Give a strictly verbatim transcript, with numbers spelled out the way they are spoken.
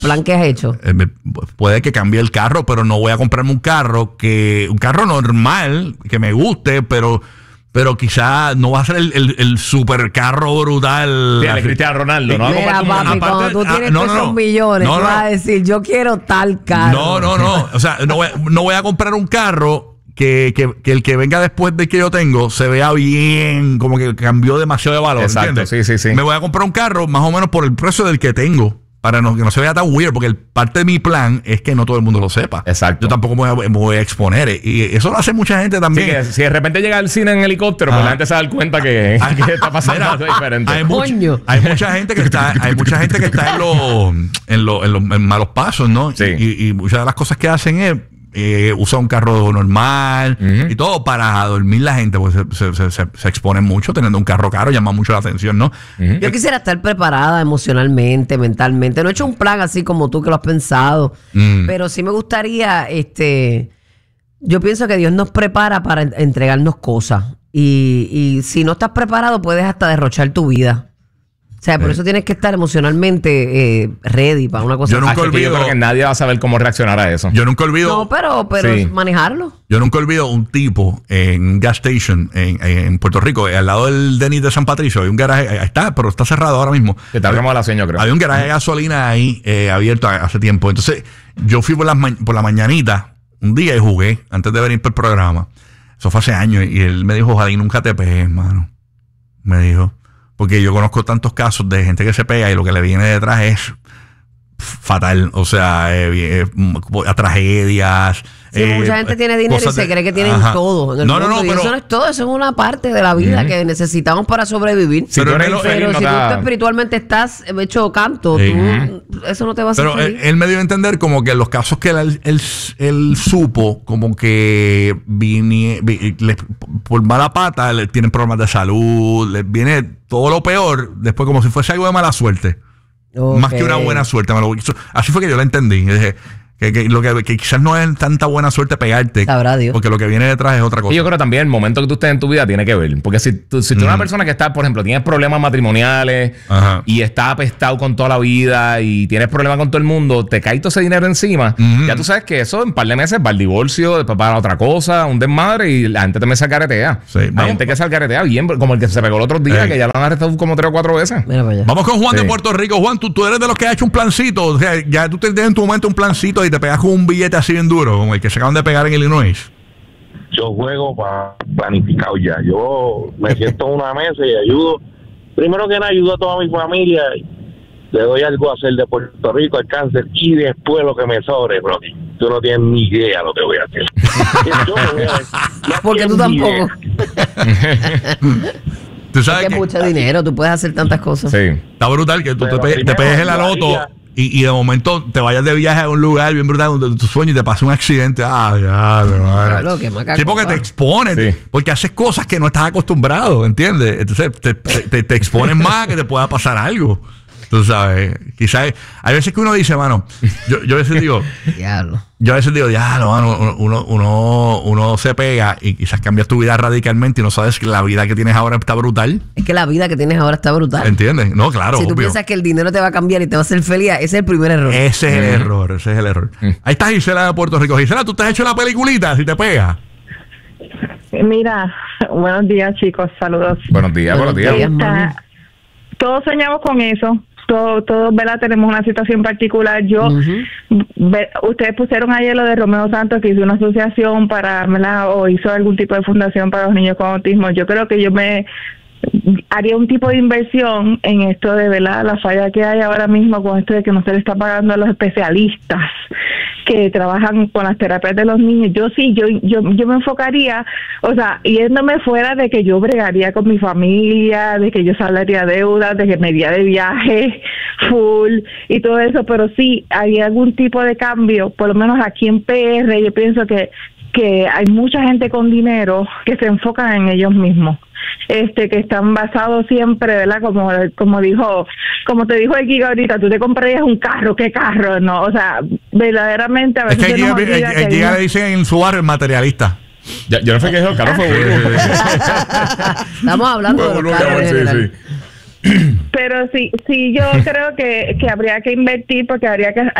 plan que has hecho? Eh, me, puede que cambie el carro, pero no voy a comprarme un carro que un carro normal, que me guste, pero... Pero quizá no va a ser el, el, el super carro brutal. Sí, el Cristiano Ronaldo, ¿no? Mira, papi, cuando tú tienes ah, no, no, esos millones, no, no, vas a decir, yo quiero tal carro. No, no, no. O sea, no voy, no voy a comprar un carro que, que, que el que venga después del que yo tengo se vea bien, como que cambió demasiado de valor. Exacto, ¿entiendes? sí, sí, sí. Me voy a comprar un carro más o menos por el precio del que tengo. Para no, que no se vea tan weird, porque el, parte de mi plan es que no todo el mundo lo sepa. Exacto. Yo tampoco me voy a, me voy a exponer. Y eso lo hace mucha gente también. Sí, que si de repente llega al cine en helicóptero, ah. pues la gente se da cuenta que, que está pasando algo diferente. Hay, much, hay mucha gente que está, hay mucha gente que está en los en los en los en malos pasos, ¿no? Sí. Y, y muchas de las cosas que hacen es eh, usa un carro normal uh-huh. y todo para dormir la gente, pues se, se, se, se exponen mucho teniendo un carro caro, llama mucho la atención, ¿no? Uh-huh. Yo quisiera estar preparada emocionalmente, mentalmente. No he hecho un plan así como tú que lo has pensado, mm. pero sí me gustaría, este, yo pienso que Dios nos prepara para entregarnos cosas y, y si no estás preparado puedes hasta derrochar tu vida. O sea, por sí. eso tienes que estar emocionalmente eh, ready para una cosa. Yo nunca olvido. Yo creo que nadie va a saber cómo reaccionar a eso. Yo nunca olvido. No, pero, pero sí. manejarlo. Yo nunca olvido un tipo en un gas station en, en Puerto Rico, al lado del Denis de San Patricio. Hay un garaje, ahí está, pero está cerrado ahora mismo. Que tal como la señora, creo. Había un garaje de gasolina ahí eh, abierto hace tiempo. Entonces, yo fui por, las ma- por la mañanita un día y jugué antes de venir por el programa. Eso fue hace años. Y él me dijo, ojalá y nunca te pegues, hermano. Me dijo. Porque yo conozco tantos casos de gente que se pega y lo que le viene detrás es fatal. O sea, eh, eh, a tragedias. Sí, eh, mucha gente tiene dinero y se de, cree que tienen ajá. todo. En el no, mundo. no, no. Y pero, eso no es todo. Eso es una parte de la vida uh-huh. que necesitamos para sobrevivir. Si pero tú pero, feliz, pero no si ta... tú espiritualmente estás hecho canto, sí. tú, eso no te va a hacer pero feliz. Él, él me dio a entender como que en los casos que él, él, él supo, como que vine, vine, le, por mala pata, le tienen problemas de salud, les viene todo lo peor, después como si fuese algo de mala suerte. Okay. Más que una buena suerte. Me lo, así fue que yo lo entendí. Yo dije, que, que, lo que, que quizás no es tanta buena suerte pegarte. Sabrá Dios. Porque lo que viene detrás es otra cosa. Y yo creo también el momento que tú estés en tu vida tiene que ver. Porque si tú, si tú mm. eres una persona que está, por ejemplo, tienes problemas matrimoniales Ajá. y está apestado con toda la vida y tienes problemas con todo el mundo, te cae todo ese dinero encima, mm. ya tú sabes que eso en un par de meses va al divorcio, después para otra cosa, un desmadre y la gente también se alcaretea. Sí, hay vamos. gente que se alcaretea bien, como el que se pegó el otro día, sí. que ya lo han arrestado como tres o cuatro veces. Vamos con Juan sí. de Puerto Rico. Juan, tú, tú eres de los que ha hecho un plancito. O sea, ya tú tienes en tu momento un plancito y te pegas con un billete así bien duro, como el que se acaban de pegar en Illinois. Yo juego para planificado ya. Yo me siento en una mesa y ayudo. Primero que nada, ayudo a toda mi familia. Le doy algo a hacer de Puerto Rico, al cáncer, y después lo que me sobre, bro. Tú no tienes ni idea lo que voy a hacer. Yo voy a hacer. Porque tú tampoco. Tú sabes que es mucho dinero, tú puedes hacer tantas cosas. Sí. Está brutal que tú te, pe- te pegues en la loto. Y, y de momento te vayas de viaje a un lugar bien brutal donde tu sueño y te pasa un accidente. Ah, ya, claro, que macaco, sí, porque te expones, sí. porque haces cosas que no estás acostumbrado, ¿entiendes? Entonces te, te, te expones más que te pueda pasar algo. Tú sabes, quizás hay veces que uno dice, mano, yo, yo a veces digo, diablo. Yo a veces digo, diablo, mano, uno, uno, uno se pega y quizás cambias tu vida radicalmente y no sabes que la vida que tienes ahora está brutal. Es que la vida que tienes ahora está brutal. ¿Entiendes? No, claro. Si tú obvio. piensas que el dinero te va a cambiar y te va a hacer feliz, ese es el primer error. Ese es el mm. error, ese es el error. Mm. Ahí está Gisela de Puerto Rico. Gisela, ¿tú te has hecho la peliculita si te pega? Mira, buenos días, chicos, saludos. Buenos días, buenos, buenos días. días todos soñamos con eso. Todos, todo, ¿verdad? Tenemos una situación particular. Yo, uh-huh. ve, ustedes pusieron ayer lo de Romeo Santos, que hizo una asociación para, ¿verdad? O hizo algún tipo de fundación para los niños con autismo. Yo creo que yo me haría un tipo de inversión en esto de, ¿verdad? La falla que hay ahora mismo con esto de que no se le está pagando a los especialistas que trabajan con las terapias de los niños. Yo sí, yo yo yo me enfocaría, o sea, yéndome fuera de que yo bregaría con mi familia, de que yo saldaría deudas, de que me iría de viaje full y todo eso, pero sí haría algún tipo de cambio, por lo menos aquí en P R. Yo pienso que que hay mucha gente con dinero que se enfocan en ellos mismos, este que están basados siempre, ¿verdad? Como como dijo, como te dijo el Giga ahorita, tú te comprarías un carro, ¿qué carro? No, o sea, verdaderamente a veces es que el Giga, el, el Giga no... le dicen en su barrio el materialista. Ya, yo no sé qué es el carro, fue Estamos hablando de los carros en general. Sí, sí. Pero sí, sí, yo creo que, que habría que invertir porque habría que